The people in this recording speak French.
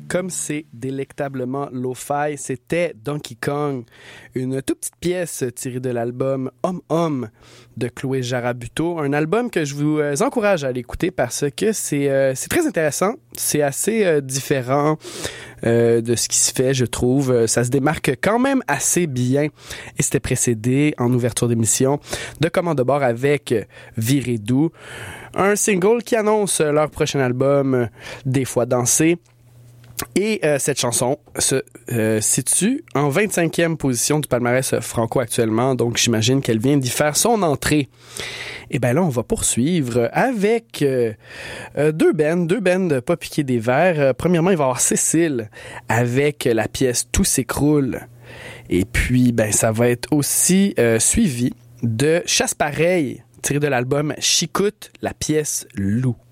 Comme c'est délectablement lo-fi, c'était Donkey Kong, une toute petite pièce tirée de l'album Homme Homme de Chloé Jarabuto, un album que je vous encourage à aller écouter parce que c'est très intéressant, c'est assez différent de ce qui se fait, je trouve. Ça se démarque quand même assez bien et c'était précédé en ouverture d'émission de Commande de bord avec Viré doux, un single qui annonce leur prochain album Des fois dansé. Et cette chanson se situe en 25e position du palmarès franco actuellement, donc j'imagine qu'elle vient d'y faire son entrée. Et bien là, on va poursuivre avec deux bands pas piqués des verres. Premièrement, il va y avoir Cécile avec la pièce Tout s'écroule. Et puis, ben ça va être aussi suivi de Chasse pareil, tiré de l'album Chicoute, la pièce Loup.